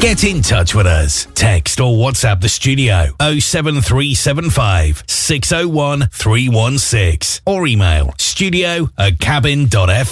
Get in touch with us. Text or WhatsApp the studio 07375 601 316 or email studio@cabin.fm.